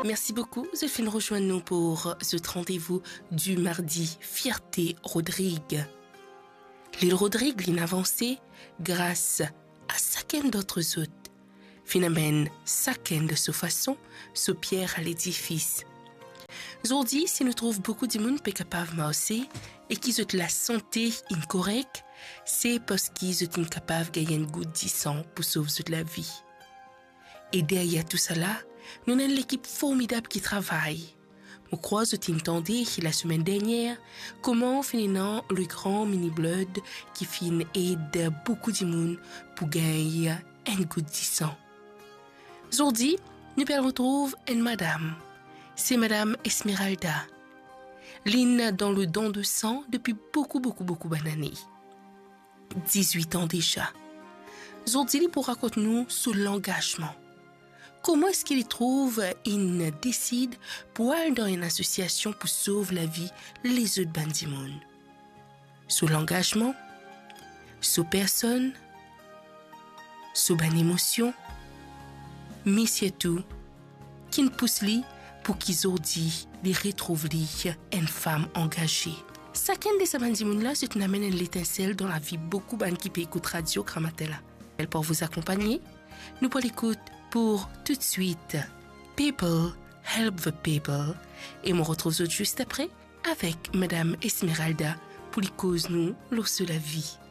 Merci beaucoup de venir rejoindre nous pour ce rendez-vous du mardi Fierté Rodrigue. L'île Rodrigue l'a avancé grâce à chacun d'autres autres. Finalement, chacun de sa façon, se pierre à l'édifice. Aujourd'hui, si nous trouvons beaucoup de monde capable de marcher et qui ont la santé incorrecte, c'est parce qu'ils sont incapables de gagner un goût de sang pour sauver la vie. Et derrière tout cela, nous avons l'équipe formidable qui travaille. Je crois que vous entendez la semaine dernière comment finalement le grand mini-blood qui fin aide beaucoup de monde pour gagner un goût de sang. Aujourd'hui, nous retrouvons une madame. C'est Madame Esmeralda. L'île dans le don de sang depuis beaucoup d'années. 18 ans déjà. Aujourd'hui, pour raconter nous sur l'engagement. Comment est-ce qu'il trouve, il décide pour aller dans une association pour sauver la vie les autres bandits monde. Sur l'engagement, sur personne, sur ban émotion, mais surtout, qui ne pousse lui pour qu'ils dit les retrouvent une femme engagée. Chacun de ces bandits monde là, c'est une amène l'étincelle dans la vie beaucoup de qui peut écouter Radio Kramatella. Elle pour vous accompagner, nous pour l'écoute pour tout de suite People Help the People et on retrouve juste après avec Madame Esmeralda pour les causes nous l'ours de la vie.